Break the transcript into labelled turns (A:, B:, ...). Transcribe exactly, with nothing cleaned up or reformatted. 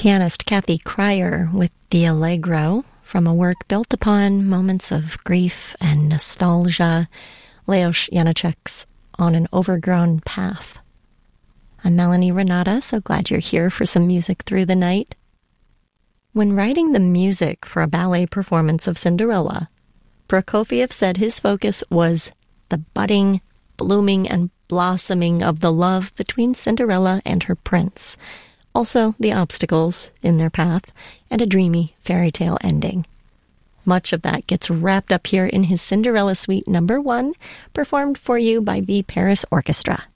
A: Pianist Kathy Cryer with the Allegro from a work built upon moments of grief and nostalgia, Leos Janáček's On an Overgrown Path. I'm Melanie Renata, so glad you're here for some music through the night. When writing the music for a ballet performance of Cinderella, Prokofiev said his focus was the budding, blooming, and blossoming of the love between Cinderella and her prince, also the obstacles in their path, and a dreamy fairy tale ending. Much of that gets wrapped up here in his Cinderella Suite number one, performed for you by the Paris Orchestra.